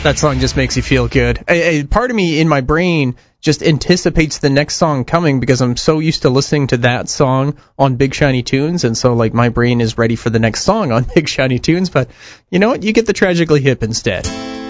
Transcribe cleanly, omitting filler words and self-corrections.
That song just makes you feel good. A part of me in my brain just anticipates the next song coming because I'm so used to listening to that song on Big Shiny Tunes, and so like my brain is ready for the next song on Big Shiny Tunes. But you know what? You get the Tragically Hip instead.